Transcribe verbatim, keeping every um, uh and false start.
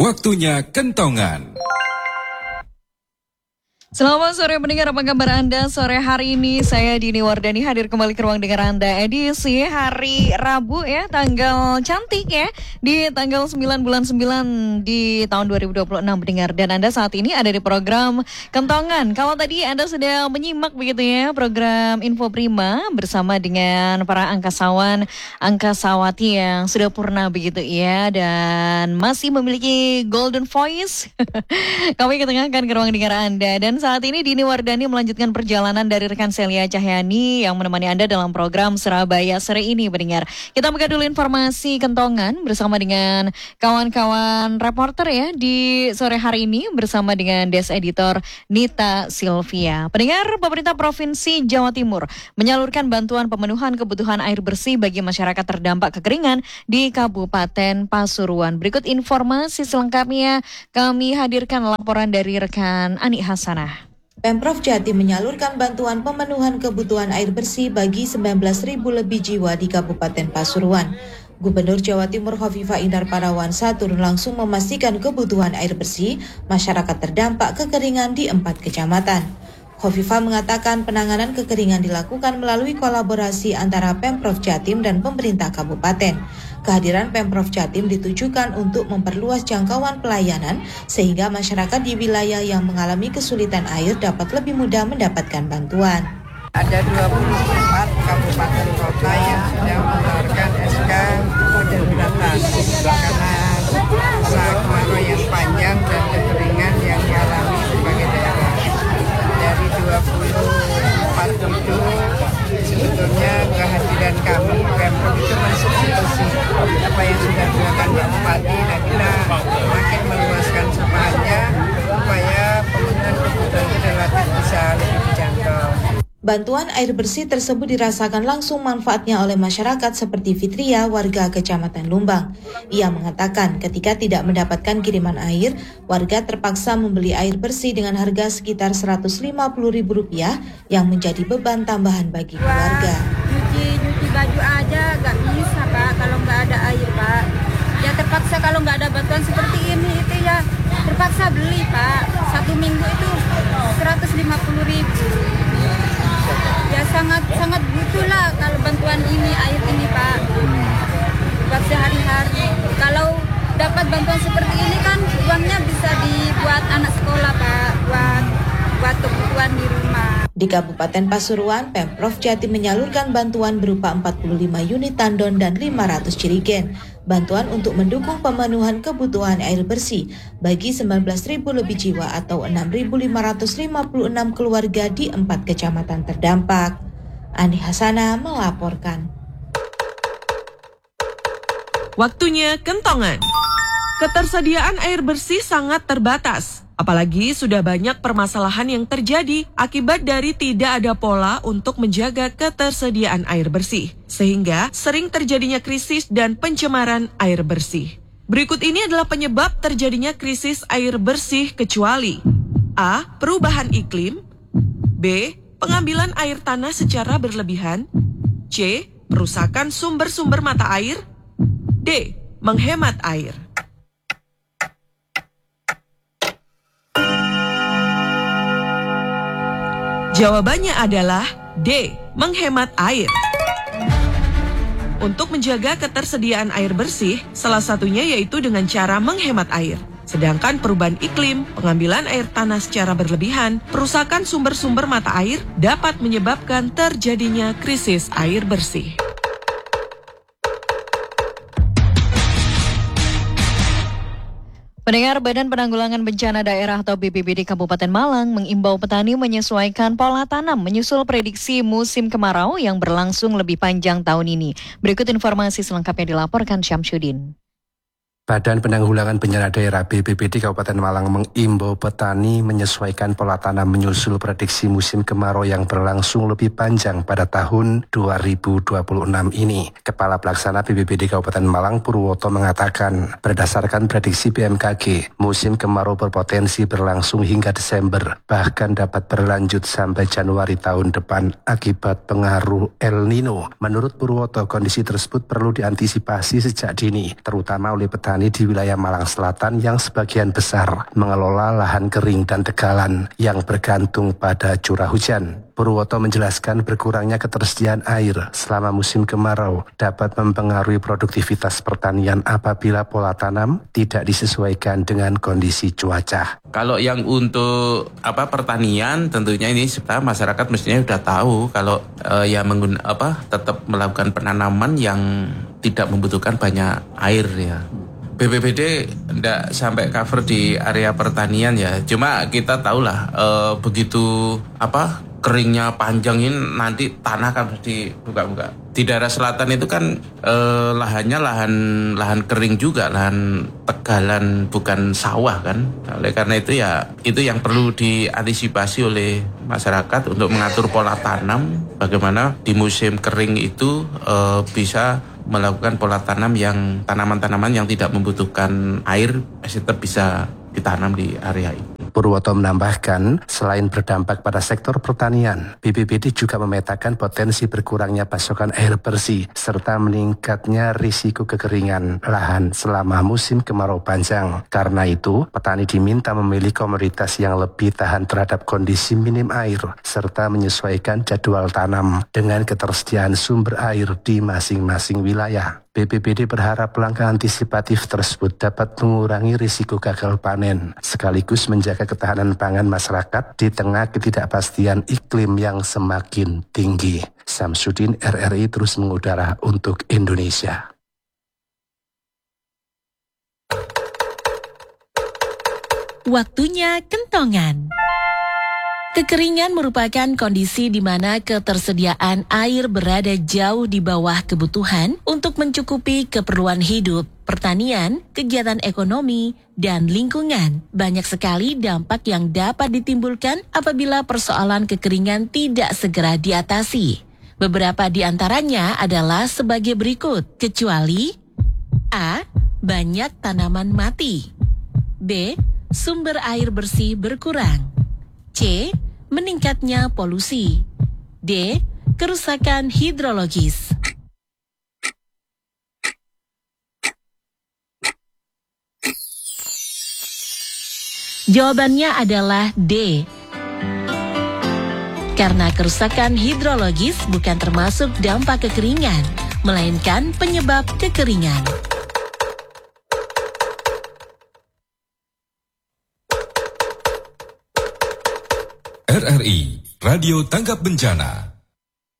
Waktunya kentongan. Selamat sore pendengar, apa kabar Anda? Sore hari ini saya Dini Wardani hadir kembali ke ruang dengar Anda edisi hari Rabu ya, tanggal cantik ya, di tanggal sembilan bulan sembilan di tahun dua ribu dua puluh enam pendengar. Dan Anda saat ini ada di program Kentongan. Kalau tadi Anda sudah menyimak begitu ya program Info Prima bersama dengan para angkasawan, angkasawati yang sudah purna begitu ya, dan masih memiliki golden voice. Kami ketengahkan ke ruang dengar Anda. Dan saat ini Dini Wardani melanjutkan perjalanan dari rekan Celia Cahyani yang menemani Anda dalam program Surabaya Sore ini pendengar. Kita buka dulu informasi kentongan bersama dengan kawan-kawan reporter ya di sore hari ini bersama dengan Desk Editor Nita Silvia. Pendengar, pemerintah Provinsi Jawa Timur menyalurkan bantuan pemenuhan kebutuhan air bersih bagi masyarakat terdampak kekeringan di Kabupaten Pasuruan. Berikut informasi selengkapnya kami hadirkan laporan dari rekan Ani Hasanah. Pemprov Jatim menyalurkan bantuan pemenuhan kebutuhan air bersih bagi sembilan belas ribu lebih jiwa di Kabupaten Pasuruan. Gubernur Jawa Timur Khofifah Indar Parawansa turun langsung memastikan kebutuhan air bersih masyarakat terdampak kekeringan di empat kecamatan. Khofifah mengatakan penanganan kekeringan dilakukan melalui kolaborasi antara Pemprov Jatim dan pemerintah kabupaten. Kehadiran Pemprov Jatim ditujukan untuk memperluas jangkauan pelayanan sehingga masyarakat di wilayah yang mengalami kesulitan air dapat lebih mudah mendapatkan bantuan. Ada dua puluh empat kabupaten kota yang sudah mengeluarkan S K kode prioritas karena masa kemarau yang panjang dan kekeringan yang dialami berbagai daerah. Dari dua puluh empat itu sebetulnya kehadiran kami Pemprov itu mensubstitusi apa yang sudah dilakukan Pak Bupati, dan kita makin meluaskan semuanya supaya pemenuhan kebutuhan itu relatif bisa lebih dijangkau. Bantuan air bersih tersebut dirasakan langsung manfaatnya oleh masyarakat seperti Fitria, warga Kecamatan Lumbang. Ia mengatakan ketika tidak mendapatkan kiriman air, warga terpaksa membeli air bersih dengan harga sekitar seratus lima puluh ribu rupiah yang menjadi beban tambahan bagi keluarga. Nyuci-nyuci baju aja gak bisa Pak kalau nggak ada air Pak. Ya terpaksa kalau nggak ada bantuan seperti ini itu ya terpaksa beli Pak. Satu minggu itu seratus lima puluh ribu. Ya sangat sangat butuh lah kalau bantuan ini air ini Pak buat sehari-hari. Kalau dapat bantuan seperti ini kan uangnya bisa dibuat anak sekolah Pak, buat buat kebutuhan di rumah. Di Kabupaten Pasuruan, Pemprov Jatim menyalurkan bantuan berupa empat puluh lima unit tandon dan lima ratus jerigen. Bantuan untuk mendukung pemenuhan kebutuhan air bersih bagi sembilan belas ribu lebih jiwa atau enam ribu lima ratus lima puluh enam keluarga di empat kecamatan terdampak. Ani Hasanah melaporkan. Waktunya kentongan. Ketersediaan air bersih sangat terbatas. Apalagi sudah banyak permasalahan yang terjadi akibat dari tidak ada pola untuk menjaga ketersediaan air bersih, sehingga sering terjadinya krisis dan pencemaran air bersih. Berikut ini adalah penyebab terjadinya krisis air bersih kecuali: A. Perubahan iklim, B. Pengambilan air tanah secara berlebihan, C. Perusakan sumber-sumber mata air, D. Menghemat air. Jawabannya adalah D. Menghemat air. Untuk menjaga ketersediaan air bersih, salah satunya yaitu dengan cara menghemat air. Sedangkan perubahan iklim, pengambilan air tanah secara berlebihan, perusakan sumber-sumber mata air dapat menyebabkan terjadinya krisis air bersih. Pendengar, Badan Penanggulangan Bencana Daerah atau B P B D Kabupaten Malang mengimbau petani menyesuaikan pola tanam menyusul prediksi musim kemarau yang berlangsung lebih panjang tahun ini. Berikut informasi selengkapnya dilaporkan Syamsuddin. Badan Penanggulangan Bencana Daerah B P B D Kabupaten Malang mengimbau petani menyesuaikan pola tanam menyusul prediksi musim kemarau yang berlangsung lebih panjang pada tahun dua ribu dua puluh enam ini. Kepala Pelaksana B P B D Kabupaten Malang Purwoto mengatakan, berdasarkan prediksi B M K G, musim kemarau berpotensi berlangsung hingga Desember, bahkan dapat berlanjut sampai Januari tahun depan akibat pengaruh El Nino. Menurut Purwoto, kondisi tersebut perlu diantisipasi sejak dini, terutama oleh petani petani di wilayah Malang Selatan yang sebagian besar mengelola lahan kering dan tegalan yang bergantung pada curah hujan. Purwoto menjelaskan berkurangnya ketersediaan air selama musim kemarau dapat mempengaruhi produktivitas pertanian apabila pola tanam tidak disesuaikan dengan kondisi cuaca. Kalau yang untuk apa pertanian tentunya ini masyarakat mestinya sudah tahu kalau eh, ya menggun apa tetap melakukan penanaman yang tidak membutuhkan banyak air ya. B P B D tidak sampai cover di area pertanian ya. Cuma kita tahulah eh, begitu apa keringnya panjang ini nanti tanah kan harus dibuka-buka. Di daerah selatan itu kan eh, lahannya lahan lahan kering juga, lahan tegalan bukan sawah kan. Oleh karena itu ya itu yang perlu diantisipasi oleh masyarakat untuk mengatur pola tanam. Bagaimana di musim kering itu eh, bisa melakukan pola tanam yang tanaman-tanaman yang tidak membutuhkan air tetap bisa ditanam di area ini. Purwoto menambahkan, selain berdampak pada sektor pertanian, B P B D juga memetakan potensi berkurangnya pasokan air bersih serta meningkatnya risiko kekeringan lahan selama musim kemarau panjang. Karena itu, petani diminta memilih komoditas yang lebih tahan terhadap kondisi minim air serta menyesuaikan jadwal tanam dengan ketersediaan sumber air di masing-masing wilayah. B P B D berharap langkah antisipatif tersebut dapat mengurangi risiko gagal panen, sekaligus menjaga ketahanan pangan masyarakat di tengah ketidakpastian iklim yang semakin tinggi. Samsudin, R R I terus mengudara untuk Indonesia. Waktunya kentongan. Kekeringan merupakan kondisi di mana ketersediaan air berada jauh di bawah kebutuhan untuk mencukupi keperluan hidup, pertanian, kegiatan ekonomi, dan lingkungan. Banyak sekali dampak yang dapat ditimbulkan apabila persoalan kekeringan tidak segera diatasi. Beberapa di antaranya adalah sebagai berikut, kecuali A. Banyak tanaman mati. B. Sumber air bersih berkurang. C. Meningkatnya polusi. D. Kerusakan hidrologis. Jawabannya adalah D. Karena kerusakan hidrologis bukan termasuk dampak kekeringan, melainkan penyebab kekeringan. R R I, Radio Tanggap Bencana.